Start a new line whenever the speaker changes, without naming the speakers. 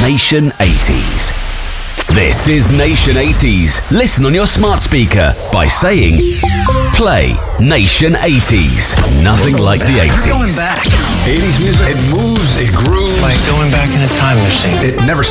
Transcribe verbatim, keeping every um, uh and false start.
Nation eighties. This is Nation eighties. Listen on your smart speaker by saying, play Nation eighties. Nothing like the eighties.
Going back. eighties music, it moves, it grooves.
Like going back in a time machine.
It never